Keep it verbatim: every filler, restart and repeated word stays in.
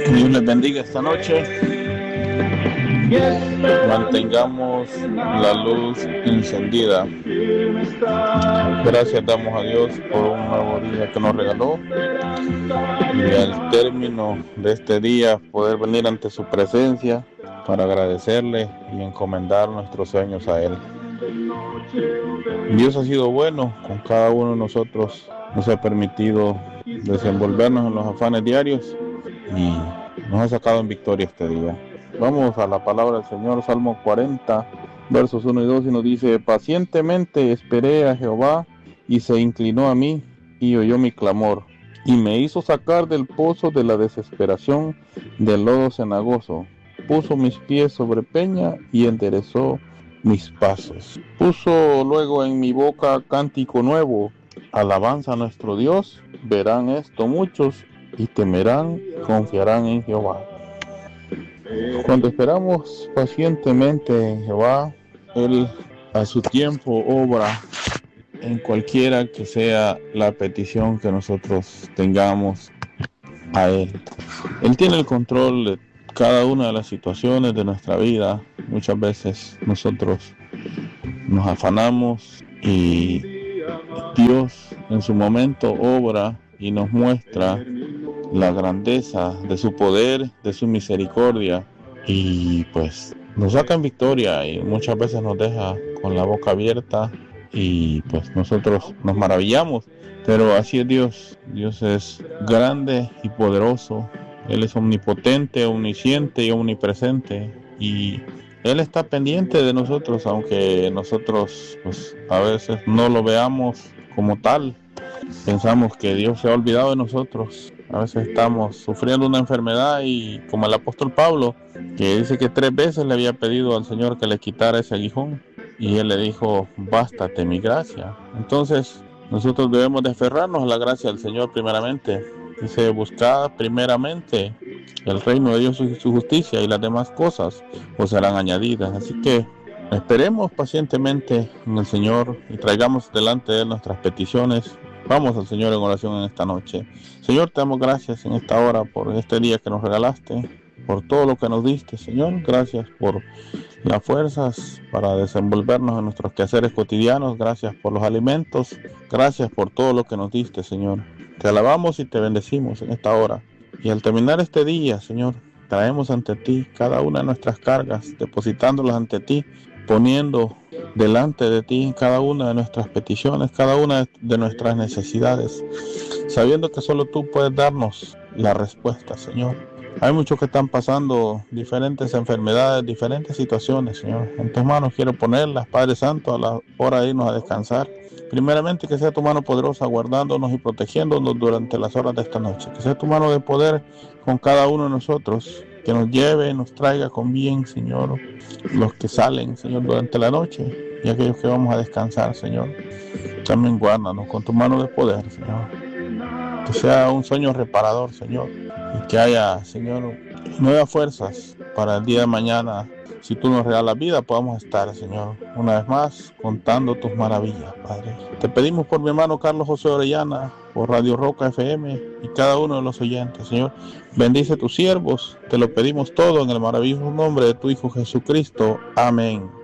Dios les bendiga esta noche. Mantengamos la luz encendida. Gracias damos a Dios por un nuevo día que nos regaló. Y al término de este día poder venir ante su presencia para agradecerle y encomendar nuestros sueños a Él. Dios ha sido bueno con cada uno de nosotros. Nos ha permitido desenvolvernos en los afanes diarios y nos ha sacado en victoria este día. Vamos a la palabra del Señor, Salmo cuarenta, versos uno y dos, y nos dice: pacientemente esperé a Jehová, y se inclinó a mí, y oyó mi clamor, y me hizo sacar del pozo de la desesperación, del lodo cenagoso. Puso mis pies sobre peña, y enderezó mis pasos. Puso luego en mi boca cántico nuevo, alabanza a nuestro Dios. Verán esto muchos, y temerán, confiarán en Jehová. Cuando esperamos pacientemente en Jehová, Él a su tiempo obra en cualquiera que sea la petición que nosotros tengamos a Él. Él tiene el control de cada una de las situaciones de nuestra vida. Muchas veces nosotros nos afanamos y Dios en su momento obra y nos muestra la grandeza de su poder, de su misericordia, y pues nos saca en victoria, y muchas veces nos deja con la boca abierta y pues nosotros nos maravillamos. Pero así es Dios. Dios es grande y poderoso. Él es omnipotente, omnisciente y omnipresente, y Él está pendiente de nosotros, aunque nosotros pues a veces no lo veamos como tal. Pensamos que Dios se ha olvidado de nosotros. A veces estamos sufriendo una enfermedad y, como el apóstol Pablo, que dice que tres veces le había pedido al Señor que le quitara ese aguijón, y Él le dijo: bástate mi gracia. Entonces nosotros debemos de aferrarnos a la gracia del Señor primeramente. Dice: buscad primeramente el reino de Dios y su justicia, y las demás cosas os serán añadidas. Así que esperemos pacientemente en el Señor y traigamos delante de Él nuestras peticiones. Vamos al Señor en oración en esta noche. Señor, te damos gracias en esta hora por este día que nos regalaste, por todo lo que nos diste, Señor. Gracias por las fuerzas para desenvolvernos en nuestros quehaceres cotidianos. Gracias por los alimentos. Gracias por todo lo que nos diste, Señor. Te alabamos y te bendecimos en esta hora. Y al terminar este día, Señor, traemos ante ti cada una de nuestras cargas, depositándolas ante ti, poniendo delante de ti cada una de nuestras peticiones, cada una de nuestras necesidades, sabiendo que solo tú puedes darnos la respuesta, Señor. Hay muchos que están pasando diferentes enfermedades, diferentes situaciones, Señor. En tus manos quiero ponerlas, Padre Santo, a la hora de irnos a descansar. Primeramente, que sea tu mano poderosa guardándonos y protegiéndonos durante las horas de esta noche. Que sea tu mano de poder con cada uno de nosotros, que nos lleve, nos traiga con bien, Señor, los que salen, Señor, durante la noche, y aquellos que vamos a descansar, Señor. También guárdanos con tu mano de poder, Señor. Que sea un sueño reparador, Señor, y que haya, Señor, nuevas fuerzas para el día de mañana. Si tú nos regalas vida, podamos estar, Señor, una vez más contando tus maravillas, Padre. Te pedimos por mi hermano Carlos José Orellana, por Radio Roca F M y cada uno de los oyentes, Señor. Bendice a tus siervos, te lo pedimos todo en el maravilloso nombre de tu Hijo Jesucristo. Amén.